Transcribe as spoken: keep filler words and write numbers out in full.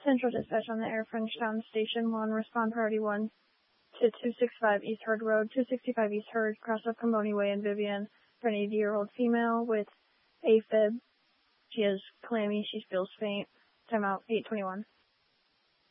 Central Dispatch on the air, Frenchtown Station one, respond priority one to two sixty-five East Hurd Road, two sixty-five East Hurd, cross up Comboni Way in Vivian, for an eighty-year-old female with AFib. She is clammy, she feels faint. Timeout, eight twenty-one.